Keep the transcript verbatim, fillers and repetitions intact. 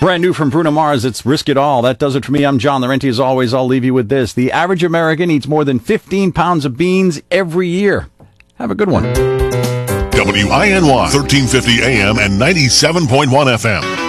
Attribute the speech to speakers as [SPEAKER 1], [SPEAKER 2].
[SPEAKER 1] Brand new from Bruno Mars, it's Risk It All. That does it for me. I'm John Laurenti. As always, I'll leave you with this. The average American eats more than fifteen pounds of beans every year. Have a good one.
[SPEAKER 2] W I N Y, thirteen fifty A M and ninety-seven point one F M.